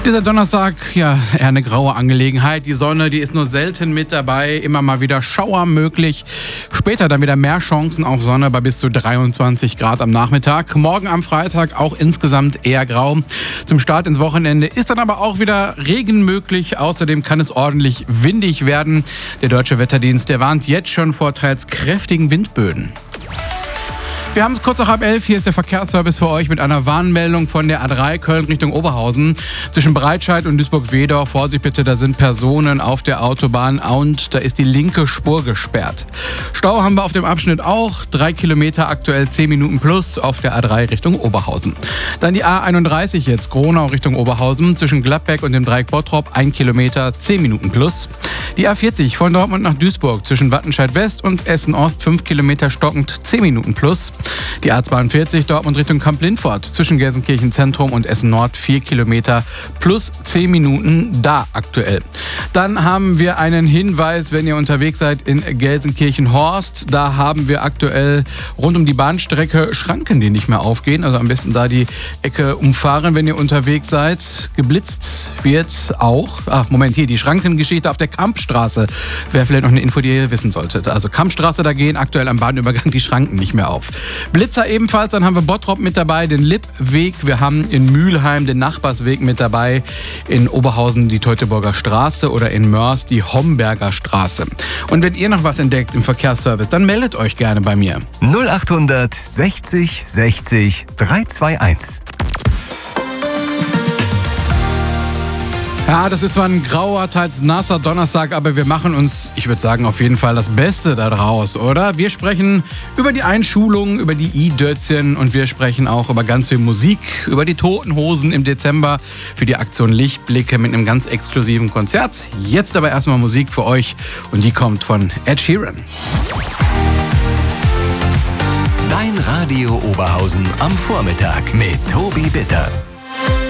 Dieser Donnerstag, ja, eher eine graue Angelegenheit. Die Sonne, die ist nur selten mit dabei. Immer mal wieder Schauer möglich. Später dann wieder mehr Chancen auf Sonne bei bis zu 23 Grad am Nachmittag. Morgen am Freitag auch insgesamt eher grau. Zum Start ins Wochenende ist dann aber auch wieder Regen möglich. Außerdem kann es ordentlich windig werden. Der Deutsche Wetterdienst, der warnt jetzt schon vor teils kräftigen Windböen. Wir haben es kurz nach 10:30. Hier ist der Verkehrsservice für euch mit einer Warnmeldung von der A3 Köln Richtung Oberhausen. Zwischen Breitscheid und Duisburg-Wedorf, Vorsicht bitte, da sind Personen auf der Autobahn und da ist die linke Spur gesperrt. Stau haben wir auf dem Abschnitt auch. 3 Kilometer aktuell 10 Minuten plus auf der A3 Richtung Oberhausen. Dann die A31 jetzt, Gronau Richtung Oberhausen. Zwischen Gladbeck und dem Dreieck Bottrop 1 Kilometer 10 Minuten plus. Die A40 von Dortmund nach Duisburg zwischen Wattenscheid West und Essen Ost 5 Kilometer stockend 10 Minuten plus. Die A42 Dortmund Richtung Kamp-Lindfort zwischen Gelsenkirchen Zentrum und Essen Nord 4 Kilometer plus 10 Minuten da aktuell. Dann haben wir einen Hinweis, wenn ihr unterwegs seid in Gelsenkirchen-Horst. Da haben wir aktuell rund um die Bahnstrecke Schranken, die nicht mehr aufgehen. Also am besten da die Ecke umfahren, wenn ihr unterwegs seid. Geblitzt wird auch. Hier die Schrankengeschichte auf der Kampstraße. Wäre vielleicht noch eine Info, die ihr wissen solltet. Also Kampstraße, da gehen aktuell am Bahnübergang die Schranken nicht mehr auf. Blitzer ebenfalls, dann haben wir Bottrop mit dabei, den Lippweg. Wir haben in Mülheim den Nachbarsweg mit dabei. In Oberhausen die Teutoburger Straße oder in Mörs die Homberger Straße. Und wenn ihr noch was entdeckt im Verkehrsservice, dann meldet euch gerne bei mir. 0800 60 60 321. Ja, das ist zwar ein grauer, teils nasser Donnerstag, aber wir machen uns, ich würde sagen, auf jeden Fall das Beste daraus, oder? Wir sprechen über die Einschulung, über die I-Dötzchen und wir sprechen auch über ganz viel Musik, über die Toten Hosen im Dezember für die Aktion Lichtblicke mit einem ganz exklusiven Konzert. Jetzt aber erstmal Musik für euch und die kommt von Ed Sheeran. Dein Radio Oberhausen am Vormittag mit Tobi Bitter.